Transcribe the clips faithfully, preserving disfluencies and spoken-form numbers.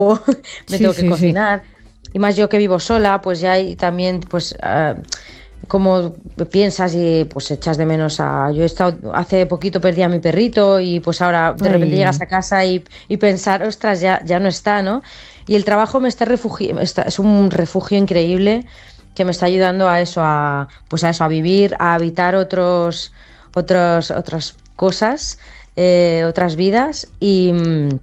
me Sí, tengo que sí, sí. cocinar. Y más yo que vivo sola, pues ya hay también, pues, ah, como piensas y pues echas de menos a... Yo he estado, hace poquito perdí a mi perrito y pues ahora de repente llegas Ay, a casa y, y pensar, ostras, ya, ya no está, ¿no? Y el trabajo me está refugio, está, es un refugio increíble que me está ayudando a eso, a, pues a eso, a vivir, a habitar otros, otros, otras cosas, eh, otras vidas y... mm,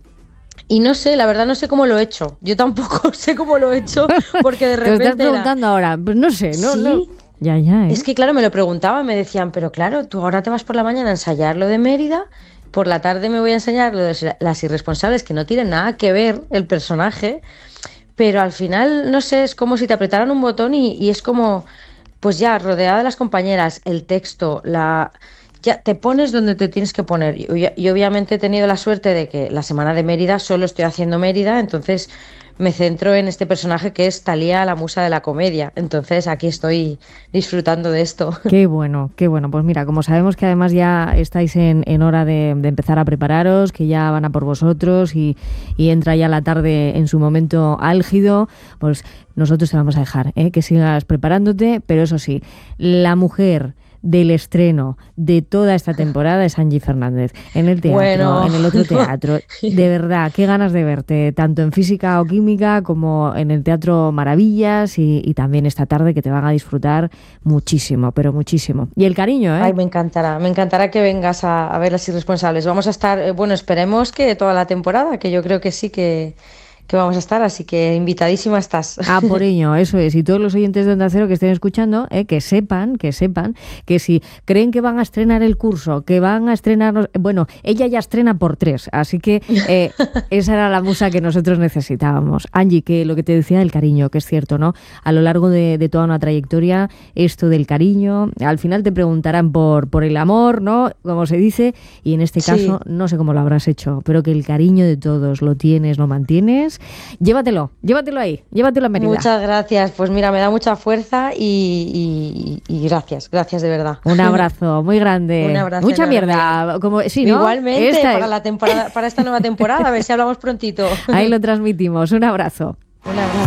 y no sé, la verdad no sé cómo lo he hecho. Yo tampoco sé cómo lo he hecho porque de te lo estás repente era, preguntando ahora. Pues no sé, no, no. sí, Ya, ya, es ¿eh? que claro, me lo preguntaban, me decían, pero claro, tú ahora te vas por la mañana a ensayar lo de Mérida, por la tarde me voy a enseñar lo de las irresponsables, que no tienen nada que ver el personaje, pero al final, no sé, es como si te apretaran un botón y, y es como, pues ya, rodeada de las compañeras, el texto, la... Ya te pones donde te tienes que poner. Y, y obviamente he tenido la suerte de que la semana de Mérida solo estoy haciendo Mérida, entonces me centro en este personaje que es Thalía, la musa de la comedia. Entonces aquí estoy disfrutando de esto. Qué bueno, qué bueno. Pues mira, como sabemos que además ya estáis en, en hora de, de empezar a prepararos, que ya van a por vosotros y, y entra ya la tarde en su momento álgido, pues nosotros te vamos a dejar, ¿eh? Que sigas preparándote, pero eso sí, la mujer del estreno de toda esta temporada es Angie Fernández. En el teatro, Bueno, en el otro no. teatro. De verdad, qué ganas de verte, tanto en Física o Química como en el Teatro Maravillas y, y también esta tarde que te van a disfrutar muchísimo, pero muchísimo. Y el cariño, Ay, ¿eh? me encantará, me encantará que vengas a, a ver Las Irresponsables. Vamos a estar, eh, bueno, esperemos que toda la temporada, que yo creo que sí que, que vamos a estar, así que invitadísima estás. Ah, por ello, eso es. Y todos los oyentes de Onda Cero que estén escuchando, eh, que sepan, que sepan, que si creen que van a estrenar el curso, que van a estrenar... Bueno, ella ya estrena por tres, así que eh, esa era la musa que nosotros necesitábamos. Angie, que lo que te decía del cariño, que es cierto, ¿no? A lo largo de, de toda una trayectoria, esto del cariño, al final te preguntarán por, por el amor, ¿no? Como se dice, y en este caso, Sí, no sé cómo lo habrás hecho, pero que el cariño de todos lo tienes, lo mantienes. Llévatelo, llévatelo ahí, llévatelo a Mérida. muchas gracias. Pues mira, me da mucha fuerza y, y- y gracias, gracias de verdad. Un abrazo muy Un grande. abrazo Mucha enorme. mierda, como sí, ¿no? Igualmente Esta para es. la temporada, para esta nueva temporada, a ver si hablamos prontito. Ahí lo transmitimos. Un abrazo. Un abrazo.